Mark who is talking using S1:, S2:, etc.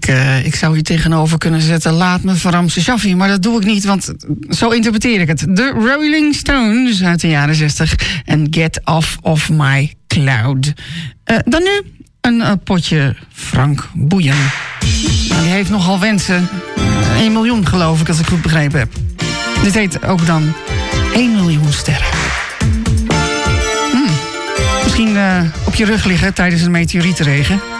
S1: Ik zou hier tegenover kunnen zetten, laat me van Ramse Shaffi, maar dat doe ik niet, want zo interpreteer ik het. De Rolling Stones uit de jaren 60 en Get Off of My Cloud. Dan nu een potje Frank Boeien. Die heeft nogal wensen. 1 miljoen geloof ik, als ik goed begrepen heb. Dit heet ook dan 1 miljoen sterren. Misschien op je rug liggen tijdens een meteorietenregen.